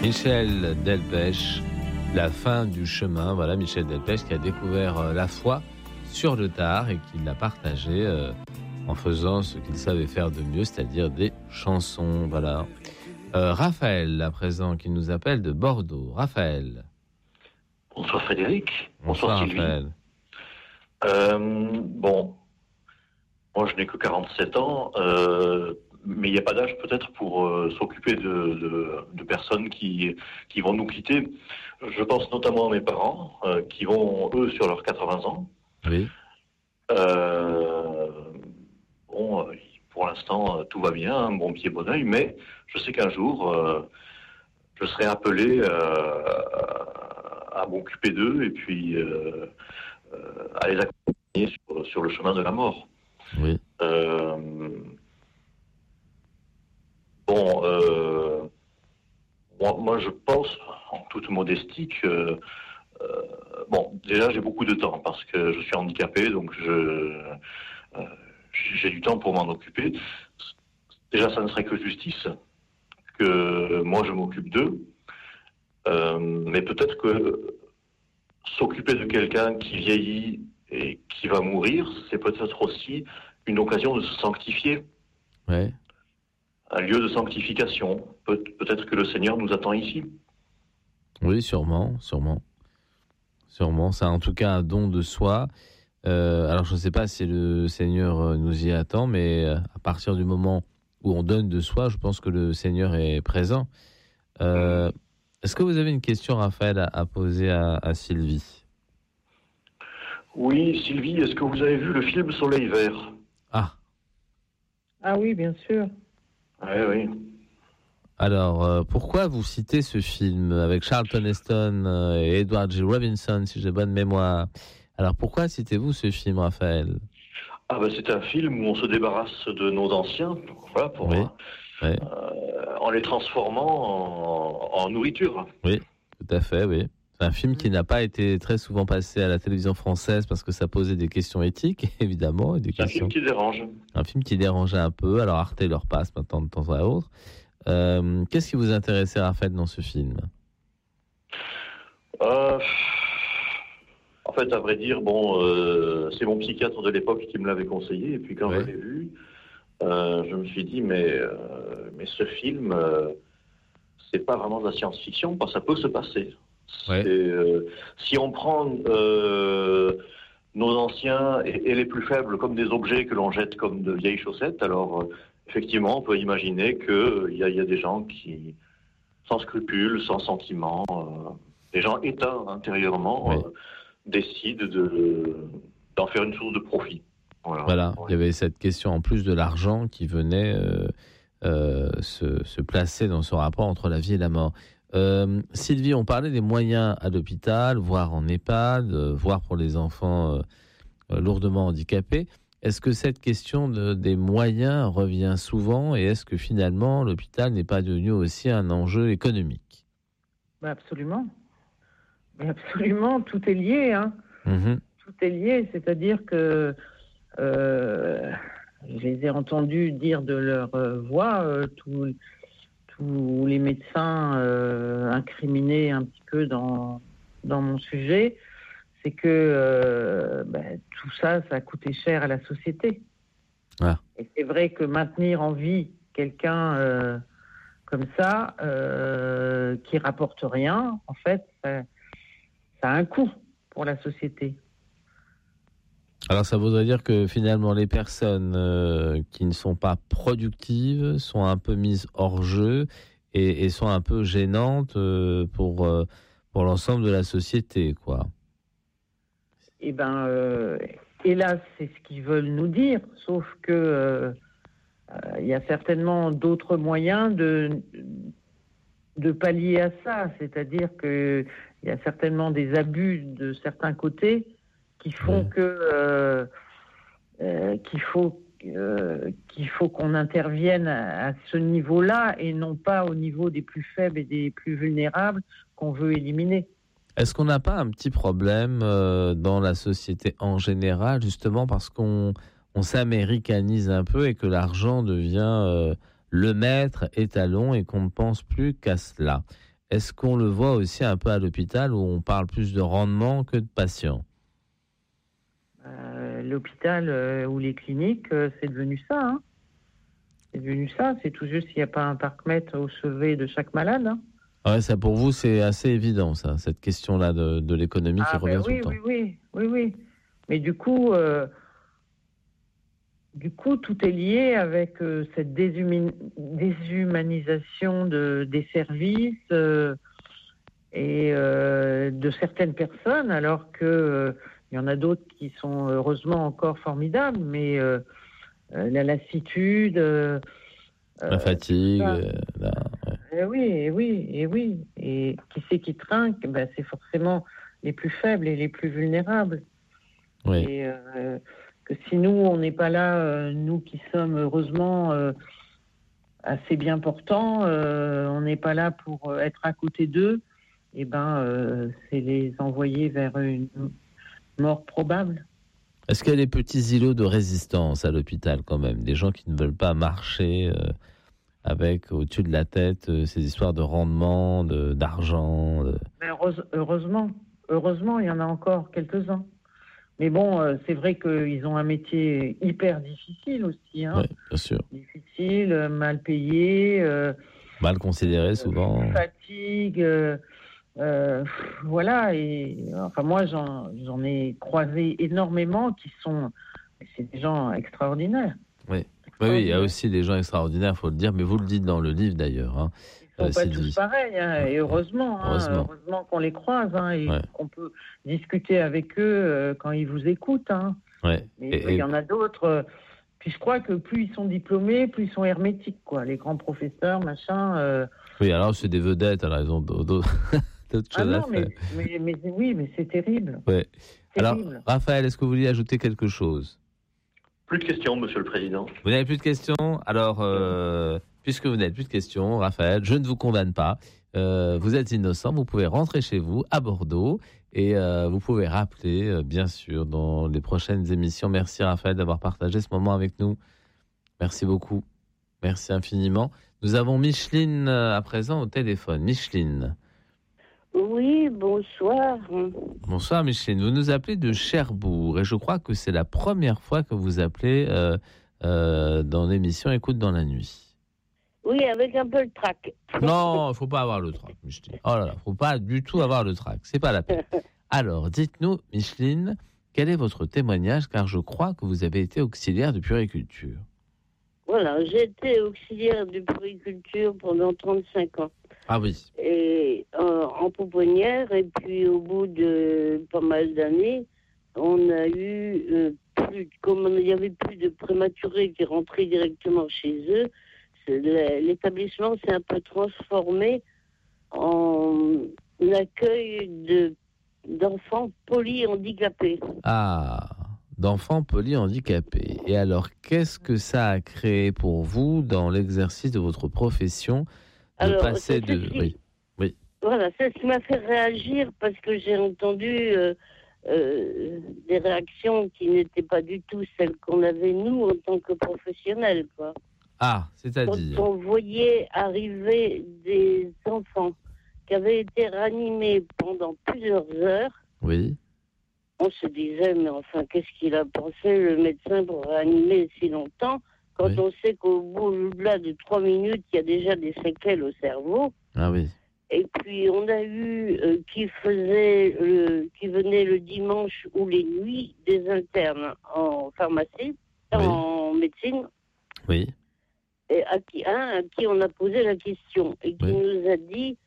Michel Delpech, la fin du chemin. Voilà, Michel Delpech qui a découvert la foi sur le tard et qui l'a partagée en faisant ce qu'il savait faire de mieux, c'est-à-dire des chansons. Voilà. Raphaël, à présent, qui nous appelle de Bordeaux. Raphaël. Bonsoir Frédéric. Bonsoir Sylvie. Raphaël. Bon, moi je n'ai que 47 ans, mais il n'y a pas d'âge peut-être pour s'occuper de personnes qui vont nous quitter. Je pense notamment à mes parents, qui vont, eux, sur leurs 80 ans. Oui. Bon, pour l'instant, tout va bien, bon pied, bon oeil, mais je sais qu'un jour, je serai appelé à m'occuper d'eux et puis à les accompagner sur le chemin de la mort. Oui. Moi, je pense, en toute modestie, que déjà j'ai beaucoup de temps parce que je suis handicapé, donc j'ai du temps pour m'en occuper. Déjà, ça ne serait que justice que moi je m'occupe d'eux, mais peut-être que s'occuper de quelqu'un qui vieillit et qui va mourir, c'est peut-être aussi une occasion de se sanctifier. Ouais. Un lieu de sanctification. Peut-être que le Seigneur nous attend ici. Oui, sûrement. C'est en tout cas un don de soi. Alors, je ne sais pas si le Seigneur nous y attend, mais à partir du moment où on donne de soi, je pense que le Seigneur est présent. Est-ce que vous avez une question, Raphaël, à poser à Sylvie ? Oui, Sylvie, est-ce que vous avez vu le film Soleil Vert ? Ah oui, bien sûr. Oui. Alors, pourquoi vous citez ce film avec Charlton Heston et Edward G. Robinson, si j'ai bonne mémoire ? Alors, pourquoi citez-vous ce film, Raphaël ? C'est un film où on se débarrasse de nos anciens, voilà, en les transformant en nourriture. Oui, tout à fait, oui. C'est un film qui n'a pas été très souvent passé à la télévision française parce que ça posait des questions éthiques, évidemment. Un film qui dérange. Un film qui dérangeait un peu. Alors Arte leur passe maintenant de temps à autre. Qu'est-ce qui vous intéressait, Raphaël, dans ce film ? En fait, à vrai dire, c'est mon psychiatre de l'époque qui me l'avait conseillé. Et puis quand je l'ai vu, je me suis dit, mais ce film, c'est pas vraiment de la science-fiction, parce que ça peut se passer. Si on prend nos anciens et les plus faibles comme des objets que l'on jette comme de vieilles chaussettes, alors effectivement, on peut imaginer qu'il y a des gens qui, sans scrupules, sans sentiments, des gens éteints intérieurement, décident d'en faire une source de profit. Voilà. Il y avait cette question en plus de l'argent qui venait se placer dans ce rapport entre la vie et la mort. Sylvie, on parlait des moyens à l'hôpital, voire en EHPAD, voire pour les enfants lourdement handicapés. Est-ce que cette question des moyens revient souvent et est-ce que finalement l'hôpital n'est pas devenu aussi un enjeu économique ? Absolument. Mais absolument, tout est lié. Tout est lié, c'est-à-dire que je les ai entendus dire de leur voix, tous les médecins incriminés un petit peu dans mon sujet, c'est que tout ça a coûté cher à la société. Ah. Et c'est vrai que maintenir en vie quelqu'un comme ça, qui rapporte rien, en fait, ça a un coût pour la société. Alors ça voudrait dire que finalement les personnes qui ne sont pas productives sont un peu mises hors jeu et sont un peu gênantes pour l'ensemble de la société, quoi. Hélas, c'est ce qu'ils veulent nous dire, sauf que il y a certainement d'autres moyens de pallier à ça, c'est-à-dire que il y a certainement des abus de certains côtés qui font qu'il faut qu'on intervienne à ce niveau-là et non pas au niveau des plus faibles et des plus vulnérables qu'on veut éliminer. Est-ce qu'on n'a pas un petit problème dans la société en général, justement parce qu'on s'américanise un peu et que l'argent devient le maître étalon et qu'on ne pense plus qu'à cela ? est-ce qu'on le voit aussi un peu à l'hôpital où on parle plus de rendement que de patients? L'hôpital ou les cliniques, c'est devenu ça. Hein. C'est devenu ça. C'est tout juste s'il n'y a pas un parc-mètre au chevet de chaque malade. Hein. Ouais, ça pour vous, c'est assez évident, ça, cette question-là de l'économie qui revient tout le temps. Oui. Mais du coup, tout est lié avec cette déshumanisation des services et de certaines personnes, alors que il y en a d'autres qui sont heureusement encore formidables, mais la lassitude, la fatigue. Oui. Et qui c'est qui trinque? C'est forcément les plus faibles et les plus vulnérables. Oui. Et que si nous, on n'est pas là, nous qui sommes heureusement assez bien portants, on n'est pas là pour être à côté d'eux, c'est les envoyer vers une mort probable. Est-ce qu'il y a des petits îlots de résistance à l'hôpital quand même? Des gens qui ne veulent pas marcher avec au-dessus de la tête ces histoires de rendement, d'argent Mais heureusement, il y en a encore quelques-uns. Mais bon, c'est vrai qu'ils ont un métier hyper difficile aussi. Hein. Oui, bien sûr. Difficile, mal payé. Mal considéré souvent. Fatigue. Voilà. Et enfin, moi, j'en ai croisé énormément qui sont. C'est des gens extraordinaires. Oui, il y a aussi des gens extraordinaires, il faut le dire, mais vous le dites dans le livre d'ailleurs. Hein. Ils ne sont pas tous pareils, hein, et heureusement qu'on les croise et qu'on peut discuter avec eux quand ils vous écoutent. Hein. Ouais. Mais il y en a d'autres. Puis je crois que plus ils sont diplômés, plus ils sont hermétiques, quoi. Les grands professeurs, machin. Oui, alors c'est des vedettes, alors ils ont d'autres choses à faire. Mais c'est terrible. Ouais. Alors, Raphaël, est-ce que vous vouliez ajouter quelque chose? Plus de questions, Monsieur le Président. Vous n'avez plus de questions? Alors, puisque vous n'avez plus de questions, Raphaël, je ne vous condamne pas. Vous êtes innocent, vous pouvez rentrer chez vous à Bordeaux et vous pouvez rappeler, bien sûr, dans les prochaines émissions. Merci Raphaël d'avoir partagé ce moment avec nous. Merci beaucoup. Merci infiniment. Nous avons Micheline à présent au téléphone. Micheline. Oui, bonsoir. Bonsoir Micheline, vous nous appelez de Cherbourg et je crois que c'est la première fois que vous appelez dans l'émission Écoute dans la nuit. Oui, avec un peu le trac. Non, il ne faut pas avoir le trac, Micheline. Oh là là, il ne faut pas du tout avoir le trac, c'est pas la peine. Alors, dites-nous Micheline, quel est votre témoignage, car je crois que vous avez été auxiliaire de puériculture. Voilà, j'ai été auxiliaire de puériculture pendant 35 ans. Ah oui. Et en pouponnière, et puis au bout de pas mal d'années, on a eu comme il n'y avait plus de prématurés qui rentraient directement chez eux, l'établissement s'est un peu transformé en accueil d'enfants polyhandicapés. Ah, d'enfants polyhandicapés. Et alors, qu'est-ce que ça a créé pour vous dans l'exercice de votre profession? Alors, Oui. Voilà, c'est ce qui m'a fait réagir parce que j'ai entendu des réactions qui n'étaient pas du tout celles qu'on avait nous en tant que professionnels, quoi. Ah, c'est-à-dire? Quand on voyait arriver des enfants qui avaient été ranimés pendant plusieurs heures, oui. On se disait, mais enfin, qu'est-ce qu'il a pensé, le médecin, pour réanimer si longtemps, quand on sait qu'au bout-là de 3 minutes, il y a déjà des séquelles au cerveau. Ah oui. Et puis, on a eu qui venait le dimanche ou les nuits des internes en pharmacie, en médecine. Oui. Et à qui on a posé la question et qui nous a dit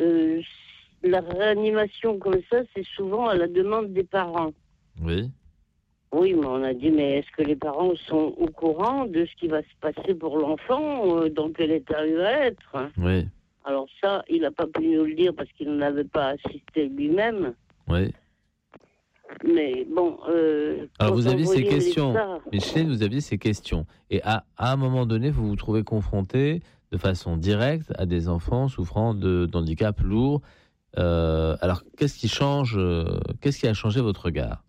la réanimation comme ça, c'est souvent à la demande des parents. Oui. Oui, mais on a dit, mais est-ce que les parents sont au courant de ce qui va se passer pour l'enfant, dans quel état il va être? Oui. Alors ça, il n'a pas pu nous le dire parce qu'il n'avait pas assisté lui-même. Oui. Mais bon... alors vous aviez ces questions, Micheline, vous aviez ces questions. Et à un moment donné, vous vous trouvez confronté de façon directe à des enfants souffrant d'handicap lourd. Alors, qu'est-ce qui a changé votre regard?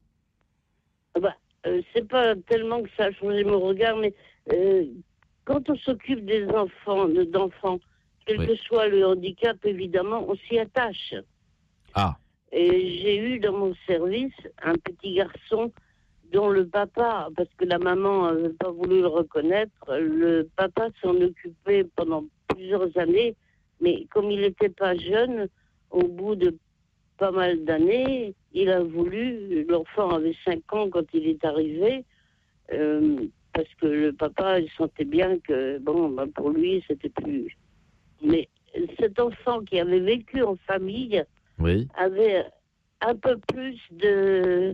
C'est pas tellement que ça a changé mon regard, mais quand on s'occupe des d'enfants quel que soit le handicap, évidemment, on s'y attache. Ah. Et j'ai eu dans mon service un petit garçon dont le papa, parce que la maman n'avait pas voulu le reconnaître, le papa s'en occupait pendant plusieurs années, mais comme il n'était pas jeune, au bout de pas mal d'années, il a voulu, l'enfant avait 5 ans quand il est arrivé, parce que le papa, il sentait bien que, pour lui, c'était plus... Mais cet enfant qui avait vécu en famille avait un peu plus de...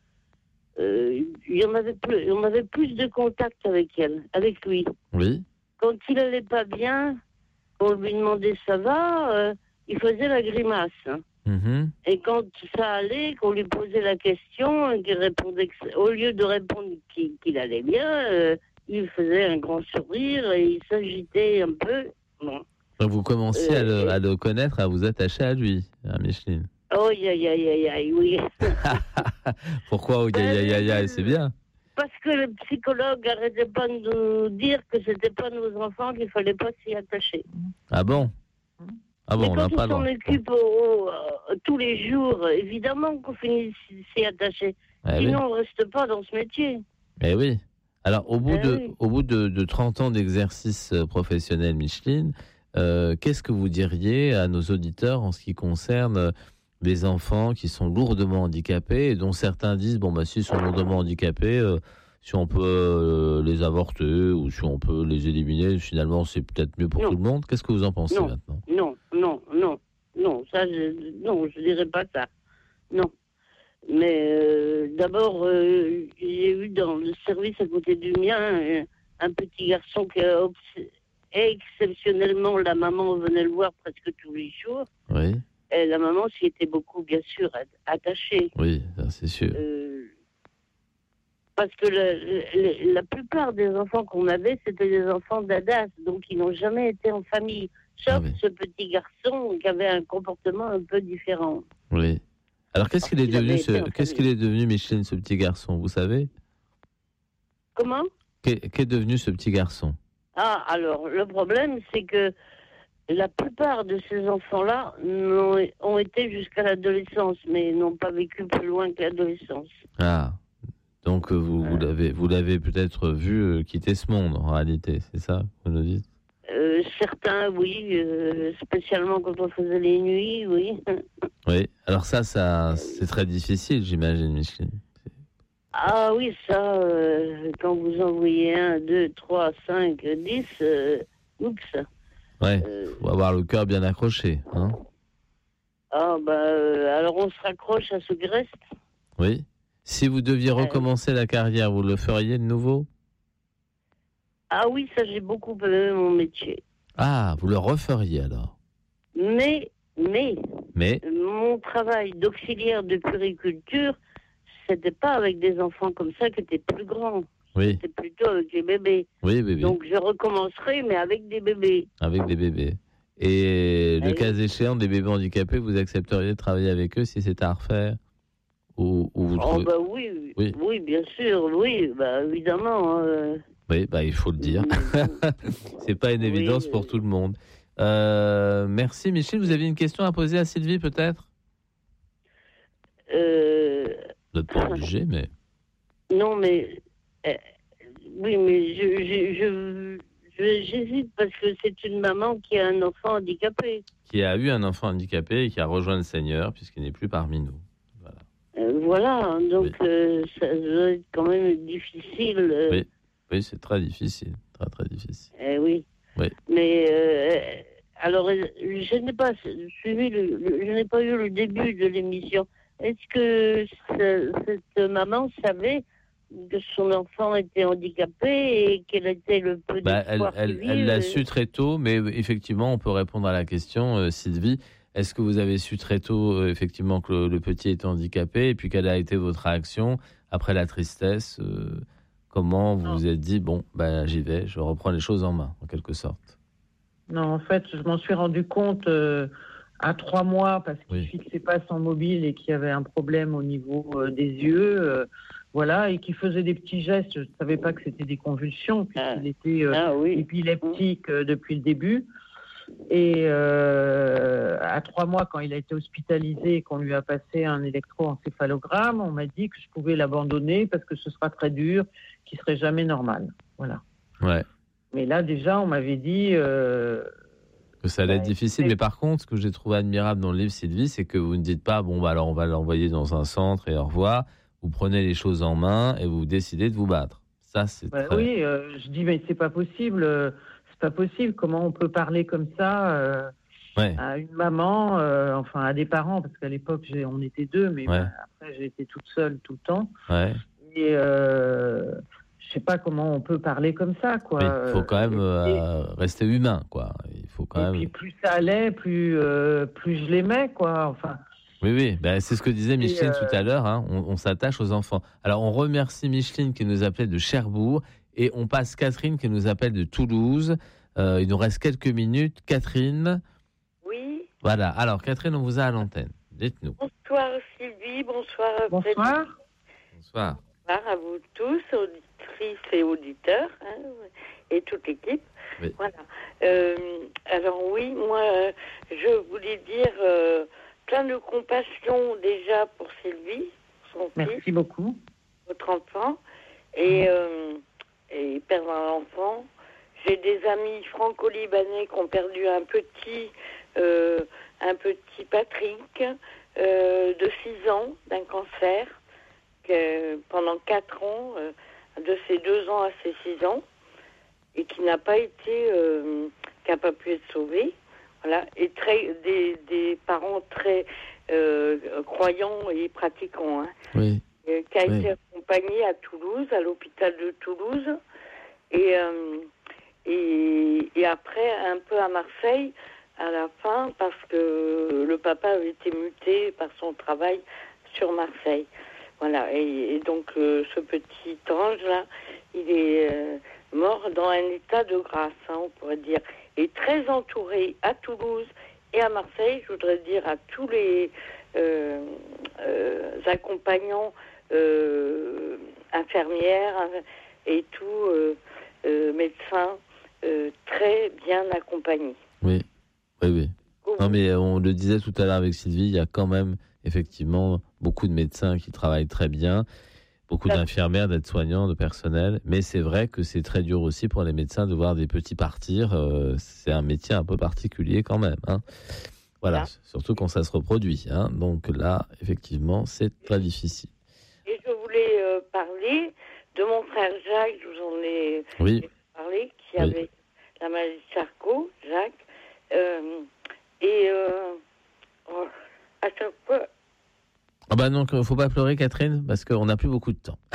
on avait plus de contact avec lui. Oui. Quand il allait pas bien, on lui demandait ça va, il faisait la grimace. Mm-hmm. Et quand ça allait, qu'on lui posait la question, et qu'il répondait au lieu de répondre qu'il allait bien, il faisait un grand sourire et il s'agitait un peu. Bon. Donc vous commencez à le connaître, à vous attacher à lui, à Micheline. Oh, oui. Pourquoi oh, c'est bien. Parce que le psychologue n'arrêtait pas de nous dire que c'était pas nos enfants, qu'il fallait pas s'y attacher. Ah bon? Ah bon, mais on n'a pas le droit. Quand on s'en occupe tous les jours, évidemment qu'on finit s'y attacher. Sinon, on ne reste pas dans ce métier. Eh oui. Alors, au bout de 30 ans d'exercice professionnel, Micheline, qu'est-ce que vous diriez à nos auditeurs en ce qui concerne des enfants qui sont lourdement handicapés et dont certains disent, s'ils sont lourdement handicapés, si on peut les avorter ou si on peut les éliminer, finalement, c'est peut-être mieux pour tout le monde. Qu'est-ce que vous en pensez maintenant? Non, je dirais pas ça. Non. Mais d'abord, j'ai eu dans le service à côté du mien un petit garçon qui exceptionnellement, la maman venait le voir presque tous les jours. Oui. Et la maman s'y était beaucoup, bien sûr, attachée. Oui, c'est sûr. Parce que la plupart des enfants qu'on avait, c'était des enfants d'ADAS, donc ils n'ont jamais été en famille. Sauf ce petit garçon qui avait un comportement un peu différent. Oui. Alors qu'est-ce qu'il est devenu, Micheline, ce petit garçon, vous savez? Comment? Qu'est devenu ce petit garçon? Ah, alors, le problème, c'est que la plupart de ces enfants-là ont été jusqu'à l'adolescence, mais n'ont pas vécu plus loin que l'adolescence. Ah, donc vous l'avez peut-être vu quitter ce monde, en réalité, c'est ça, vous nous dites? Certains, oui, spécialement quand on faisait les nuits, oui. Oui, alors ça c'est très difficile, j'imagine, Micheline. Ah oui, ça, quand vous en voyez 1, 2, 3, 5, 10, oups. Ouais, faut avoir le cœur bien accroché, hein. Ah, alors on se raccroche à ce qui reste. Oui. Si vous deviez recommencer la carrière, vous le feriez de nouveau? Ah oui, ça, j'ai beaucoup aimé mon métier. Ah, vous le referiez alors? Mais mon travail d'auxiliaire de puériculture, c'était pas avec des enfants comme ça qui étaient plus grands. Oui. C'était plutôt avec des bébés. Oui, bébé. Donc je recommencerai, mais avec des bébés. Avec des bébés. Et le cas échéant, des bébés handicapés, vous accepteriez de travailler avec eux si c'était à refaire? Ou vous trouvez... oui, bien sûr, oui, évidemment. Oui, il faut le dire. C'est pas une évidence pour tout le monde. Merci, Michel. Vous aviez une question à poser à Sylvie, peut-être? Vous n'êtes pas obligé, mais... Non, mais... oui, mais j'hésite parce que c'est une maman qui a un enfant handicapé. Qui a eu un enfant handicapé et qui a rejoint le Seigneur, puisqu'il n'est plus parmi nous. Voilà, donc ça doit être quand même difficile. Oui, c'est très difficile, très très difficile. Oui. Mais alors, je n'ai pas suivi, je n'ai pas eu le début de l'émission. Est-ce que cette maman savait que son enfant était handicapé et quel était le peu d'espoir qu'il vit? Elle l'a su très tôt, mais effectivement, on peut répondre à la question, Sylvie. Est-ce que vous avez su très tôt, effectivement, que le petit était handicapé? Et puis, quelle a été votre réaction après la tristesse? Comment vous vous êtes dit, j'y vais, je reprends les choses en main, en quelque sorte? Non, en fait, je m'en suis rendu compte à 3 mois parce qu'il ne fixait pas son mobile et qu'il y avait un problème au niveau des yeux. Et qu'il faisait des petits gestes. Je ne savais pas que c'était des convulsions, puisqu'il était épileptique depuis le début. Et à 3 mois, quand il a été hospitalisé et qu'on lui a passé un électroencéphalogramme, on m'a dit que je pouvais l'abandonner parce que ce sera très dur, qu'il serait jamais normal. Voilà. Ouais. Mais là, déjà, on m'avait dit... que ça allait être difficile. Mais par contre, ce que j'ai trouvé admirable dans le livre, Sylvie, c'est que vous ne dites pas, bon, bah, alors on va l'envoyer dans un centre et au revoir. Vous prenez les choses en main et vous décidez de vous battre. Ça, c'est très... Oui, je dis, mais c'est pas possible. C'est pas possible. Comment on peut parler comme ça à une maman, enfin à des parents, parce qu'à l'époque, on était 2, mais après, j'ai été toute seule tout le temps. Ouais. Et je sais pas comment on peut parler comme ça, quoi. Il faut quand même rester humain, quoi. Il faut quand même... puis plus ça allait, plus je l'aimais, quoi. Enfin... Oui, ben, c'est ce que disait Micheline tout à l'heure, hein. On s'attache aux enfants. Alors, on remercie Micheline qui nous appelait de Cherbourg et on passe Catherine qui nous appelle de Toulouse. Il nous reste quelques minutes. Catherine. Oui. Voilà. Alors, Catherine, on vous a à l'antenne. Dites-nous. Bonsoir Sylvie, bonsoir. Bonsoir. Bonsoir. Bonsoir à vous tous, auditrices et auditeurs, hein, et toute l'équipe. Oui. Voilà. Alors oui, moi, je voulais dire plein de compassion déjà pour Sylvie, son fils. Merci beaucoup. Votre enfant, et perdre un enfant. J'ai des amis franco-libanais qui ont perdu un petit Patrick de 6 ans d'un cancer pendant 4 ans, de ses 2 ans à ses 6 ans, et qui n'a pas été, qui n'a pas pu être sauvé. Voilà, et des parents très croyants et pratiquants. Hein. Oui. Qui a été accompagné à Toulouse, à l'hôpital de Toulouse, et après un peu à Marseille à la fin, parce que le papa avait été muté par son travail sur Marseille. Voilà, et donc ce petit ange là, il est mort dans un état de grâce, hein, on pourrait dire, et très entouré à Toulouse et à Marseille. Je voudrais dire à tous les accompagnants, infirmières et tout, médecins, très bien accompagnés. Oui. Non, mais on le disait tout à l'heure avec Sylvie, il y a quand même effectivement beaucoup de médecins qui travaillent très bien, beaucoup d'infirmières, d'aides-soignants, de personnel, mais c'est vrai que c'est très dur aussi pour les médecins de voir des petits partir. C'est un métier un peu particulier quand même, hein. Voilà, surtout quand ça se reproduit, hein. Donc là, effectivement, c'est très difficile. Et je voulais parler de mon frère Jacques, je vous en ai parlé, qui avait la maladie de Charcot, Jacques. À chaque fois... Ah bah non, faut pas pleurer, Catherine, parce qu'on n'a plus beaucoup de temps.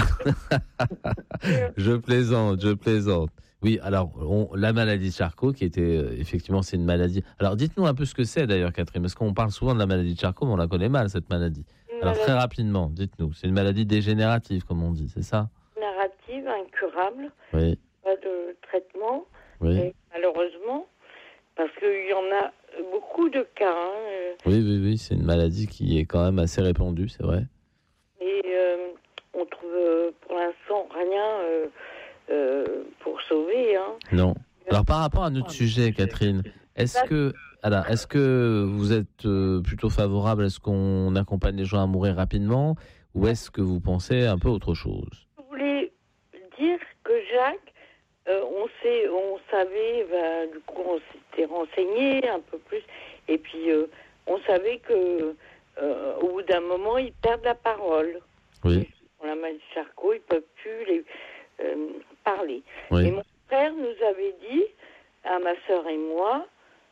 Je plaisante. Oui, alors, la maladie de Charcot, qui était, effectivement, c'est une maladie... Alors, dites-nous un peu ce que c'est, d'ailleurs, Catherine, parce qu'on parle souvent de la maladie de Charcot, mais on la connaît mal, cette maladie. Alors, très rapidement, dites-nous. C'est une maladie dégénérative, comme on dit, c'est ça ? Dégénérative, incurable. Oui. Pas de traitement. Oui. Malheureusement, parce qu'il y en a beaucoup de cas. Hein. Oui, c'est une maladie qui est quand même assez répandue, c'est vrai. Et on trouve pour l'instant rien pour sauver. Hein. Non. Alors par rapport à notre sujet, Catherine, est-ce que vous êtes plutôt favorable à ce qu'on accompagne les gens à mourir rapidement, ou est-ce que vous pensez un peu autre chose ? Je voulais dire que Jacques, on savait, du coup on s'était renseigné un peu plus, et puis on savait que au bout d'un moment ils perdent la parole. Oui. On la maladie de Charcot, ils peuvent plus parler. Oui. Et mon frère nous avait dit, à ma sœur et moi,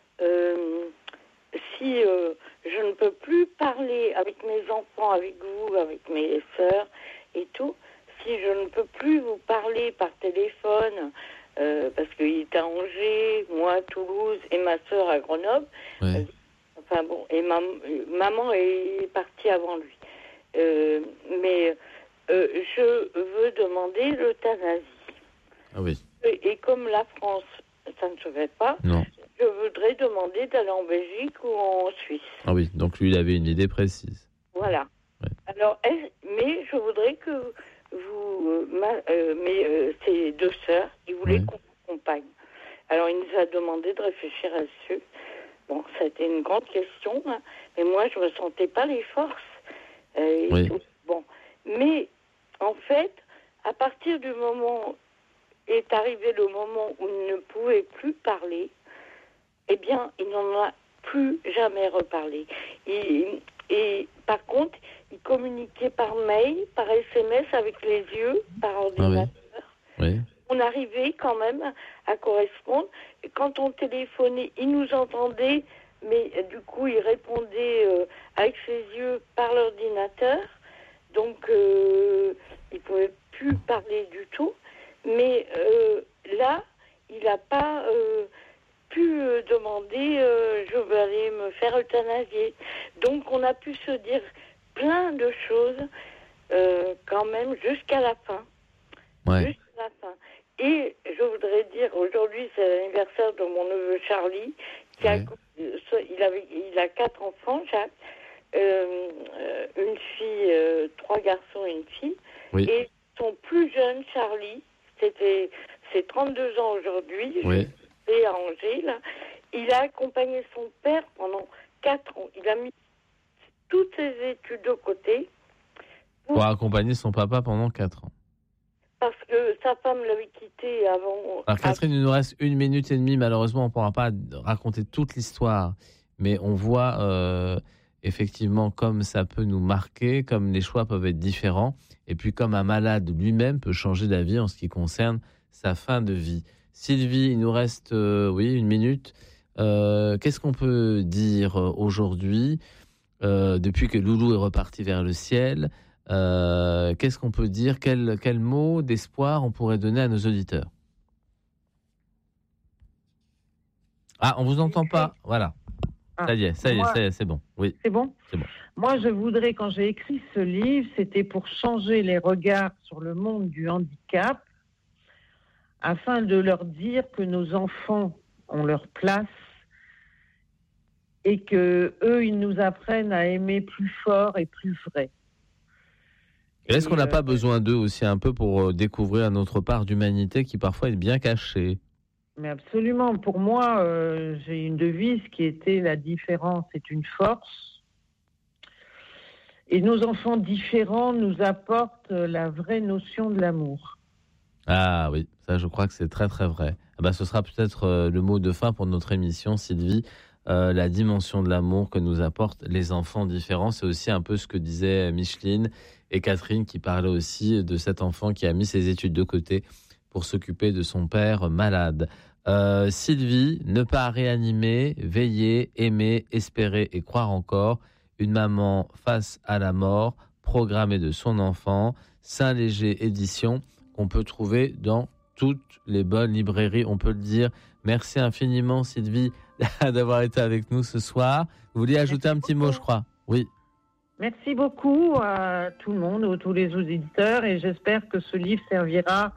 si je ne peux plus parler avec mes enfants, avec vous, avec mes sœurs et tout, si je ne peux plus vous parler par téléphone, parce qu'il est à Angers, moi à Toulouse et ma sœur à Grenoble, enfin bon, et maman est partie avant lui. Mais je veux demander l'euthanasie. Ah oui. Et comme la France, ça ne se fait pas, non. Je voudrais demander d'aller en Belgique ou en Suisse. Ah oui, donc lui, il avait une idée précise. Voilà. Ouais. Alors, mais je voudrais que vous... ses 2 sœurs, ils voulaient qu'on accompagne. Alors, il nous a demandé de réfléchir à dessus. Bon, c'était une grande question, hein, mais moi, je ne sentais pas les forces. Oui. Bon, mais en fait, à partir du moment est arrivé le moment où il ne pouvait plus parler, eh bien, il n'en a plus jamais reparlé. Et par contre, il communiquait par mail, par SMS avec les yeux, par ordinateur. Oui. On arrivait quand même à correspondre. Et quand on téléphonait, il nous entendait, mais du coup, il répondait avec ses yeux par l'ordinateur. Donc, il ne pouvait plus parler du tout. Mais là, il n'a pas pu demander je veux aller me faire euthanasier. Donc, on a pu se dire plein de choses quand même jusqu'à la fin. Ouais. Jusqu'à la fin. Et je voudrais dire, aujourd'hui, c'est l'anniversaire de mon neveu Charlie, il a 4 enfants, Jacques, une fille, 3 garçons et une fille. Oui. Et son plus jeune, Charlie, c'est 32 ans aujourd'hui, Oui. et à Angers, là, il a accompagné son père pendant 4 ans. Il a mis toutes ses études de côté. Pour accompagner son papa pendant 4 ans. Parce que sa femme l'avait quitté avant. Alors Catherine, il nous reste 1 minute et demie. Malheureusement, on ne pourra pas raconter toute l'histoire. Mais on voit effectivement comme ça peut nous marquer, comme les choix peuvent être différents. Et puis comme un malade lui-même peut changer d'avis en ce qui concerne sa fin de vie. Sylvie, il nous reste 1 minute. Qu'est-ce qu'on peut dire aujourd'hui depuis que Loulou est reparti vers le ciel? Qu'est-ce qu'on peut dire? Quel mot d'espoir on pourrait donner à nos auditeurs? Ah, on vous entend pas. Voilà. Ça y est, c'est bon. Oui. C'est bon? C'est bon. Moi, je voudrais, quand j'ai écrit ce livre, c'était pour changer les regards sur le monde du handicap, afin de leur dire que nos enfants ont leur place et que eux, ils nous apprennent à aimer plus fort et plus vrai. Est-ce qu'on n'a pas besoin d'eux aussi un peu pour découvrir notre part d'humanité qui parfois est bien cachée? Mais absolument. Pour moi, j'ai une devise qui était « La différence est une force ». Et nos enfants différents nous apportent la vraie notion de l'amour. Ah oui, ça je crois que c'est très très vrai. Ce sera peut-être le mot de fin pour notre émission, Sylvie. La dimension de l'amour que nous apportent les enfants différents. C'est aussi un peu ce que disaient Micheline et Catherine qui parlaient aussi de cet enfant qui a mis ses études de côté pour s'occuper de son père malade. Sylvie, ne pas réanimer, veiller, aimer, espérer et croire encore. Une maman face à la mort, programmée de son enfant. Saint-Léger édition qu'on peut trouver dans toutes les bonnes librairies, on peut le dire. Merci infiniment Sylvie d'avoir été avec nous ce soir. Vous vouliez ajouter un petit mot, je crois? Oui. Merci beaucoup à tout le monde, à tous les auditeurs, et j'espère que ce livre servira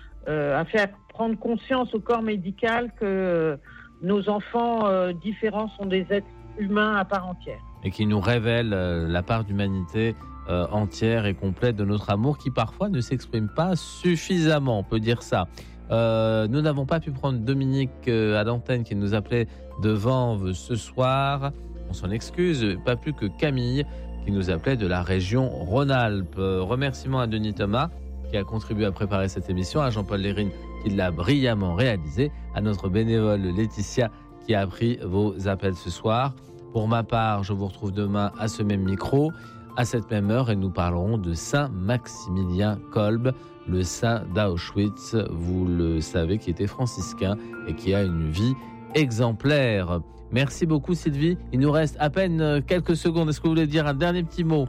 à faire prendre conscience au corps médical que nos enfants différents sont des êtres humains à part entière. Et qui nous révèle la part d'humanité entière et complète de notre amour qui parfois ne s'exprime pas suffisamment, on peut dire ça. Nous n'avons pas pu prendre Dominique à l'antenne qui nous appelait de Vanves ce soir. On s'en excuse, pas plus que Camille qui nous appelait de la région Rhône-Alpes. Remerciements à Denis Thomas qui a contribué à préparer cette émission, à Jean-Paul Lérine qui l'a brillamment réalisé, à notre bénévole Laetitia qui a pris vos appels ce soir. Pour ma part, je vous retrouve demain à ce même micro, à cette même heure, et nous parlerons de Saint Maximilien Kolbe, le saint d'Auschwitz, vous le savez, qui était franciscain et qui a une vie exemplaire. Merci beaucoup Sylvie. Il nous reste à peine quelques secondes. Est-ce que vous voulez dire un dernier petit mot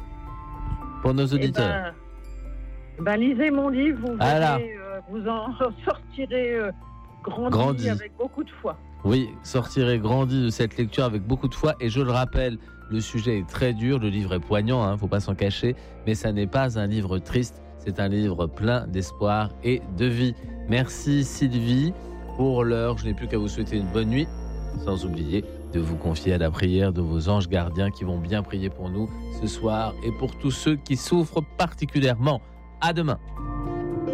pour nos auditeurs? Lisez mon livre, vous verrez, vous en sortirez grandi avec beaucoup de foi. Oui, sortirez grandi de cette lecture avec beaucoup de foi. Et je le rappelle, le sujet est très dur, le livre est poignant, faut pas s'en cacher. Mais ça n'est pas un livre triste, c'est un livre plein d'espoir et de vie. Merci Sylvie. Pour l'heure, je n'ai plus qu'à vous souhaiter une bonne nuit, sans oublier de vous confier à la prière de vos anges gardiens qui vont bien prier pour nous ce soir et pour tous ceux qui souffrent particulièrement. À demain.